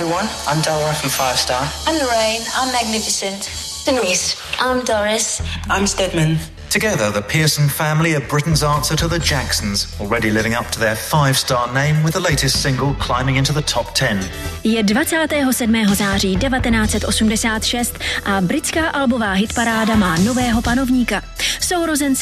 everyone. I'm Delroy from Five Star. I'm Lorraine. I'm Magnificent. Denise. I'm Doris. I'm Stedman. Together, the Pearson family are Britain's answer to the Jacksons, already living up to their five-star name with the latest single climbing into the top 10. Je 27. září 1986 a britská albová hitparáda má nového panovníka. Sourozenci